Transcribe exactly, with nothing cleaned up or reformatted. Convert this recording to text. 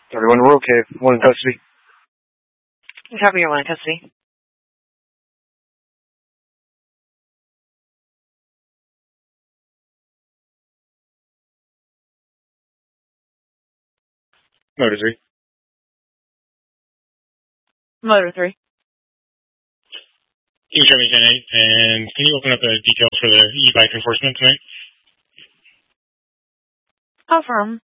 Everyone, we're okay. One in custody. Copy, your one in custody. Motor three. Motor three. Team Charlie ten eight, and can you open up the details for the e-bike enforcement tonight? Affirm.